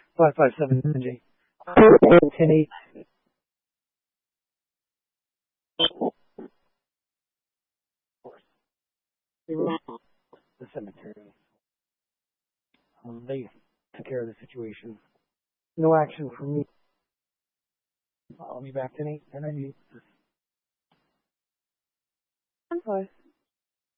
557 10 the cemetery. They took care of the situation. No action from me. I'll be back tonight. 10 I'm sorry.